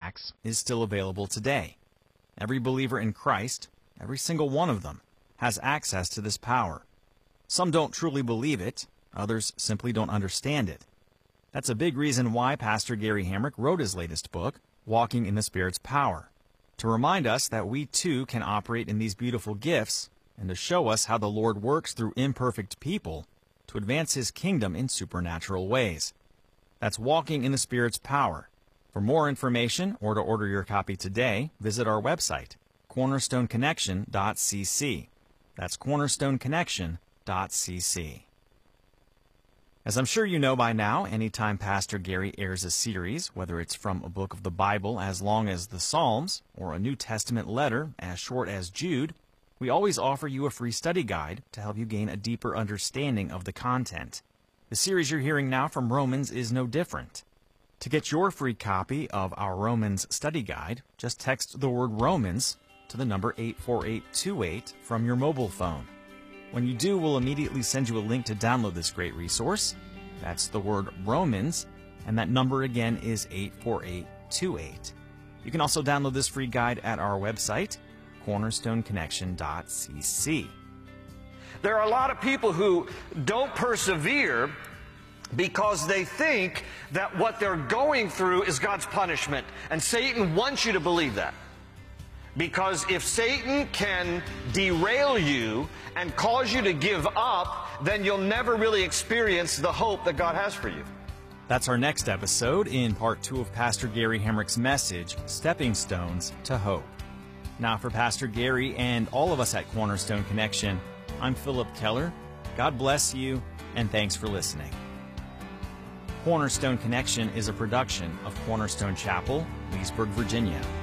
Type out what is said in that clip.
Acts is still available today. Every believer in Christ, every single one of them, has access to this power. Some don't truly believe it, others simply don't understand it. That's a big reason why Pastor Gary Hamrick wrote his latest book, Walking in the Spirit's Power, to remind us that we too can operate in these beautiful gifts and to show us how the Lord works through imperfect people to advance His kingdom in supernatural ways. That's Walking in the Spirit's Power. For more information or to order your copy today, visit our website, cornerstoneconnection.cc. That's cornerstoneconnection.cc. As I'm sure you know by now, anytime Pastor Gary airs a series, whether it's from a book of the Bible as long as the Psalms, or a New Testament letter as short as Jude, we always offer you a free study guide to help you gain a deeper understanding of the content. The series you're hearing now from Romans is no different. To get your free copy of our Romans study guide, just text the word Romans to the number 84828 from your mobile phone. When you do, we'll immediately send you a link to download this great resource. That's the word Romans, and that number again is 84828. You can also download this free guide at our website, cornerstoneconnection.cc. There are a lot of people who don't persevere because they think that what they're going through is God's punishment. And Satan wants you to believe that. Because if Satan can derail you and cause you to give up, then you'll never really experience the hope that God has for you. That's our next episode in part 2 of Pastor Gary Hamrick's message, Stepping Stones to Hope. Now for Pastor Gary and all of us at Cornerstone Connection, I'm Philip Keller. God bless you, and thanks for listening. Cornerstone Connection is a production of Cornerstone Chapel, Leesburg, Virginia.